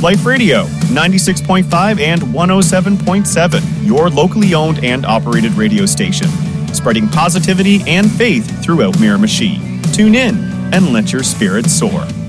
Life Radio, 96.5 and 107.7, your locally owned and operated radio station, spreading positivity and faith throughout Miramichi. Tune in and let your spirits soar.